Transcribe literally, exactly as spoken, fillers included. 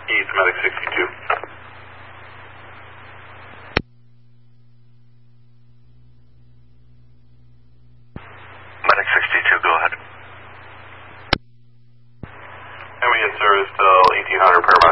East, Medic sixty-two. Medic sixty-two, go ahead. Immediate service to eighteen hundred per